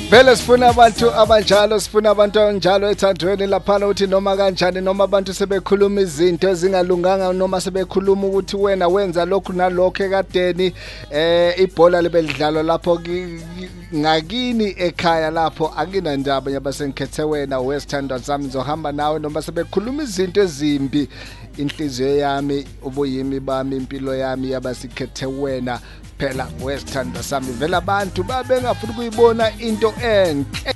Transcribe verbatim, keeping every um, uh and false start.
Vele sifuna abantu abanjalo, sifuna abantu abanjalo ethandweni laphana uthi noma kanjani noma abantu sebekhuluma izinto ezingalunganga noma sebekhuluma ukuthi wena wenza lokhu nalokho ekadeni eh ibhola lebedlalo lapho ngakini ekhaya lapho akinandaba yabasengikhethe wena wesithandwa sami ngizohamba nawe noma sebekhuluma izinto ezimbi inhliziyo yami ubuyimi bami impilo yami yabasikhethe wena phela wesithandwa sami vele abantu babengafuna ukuyibona into enhle.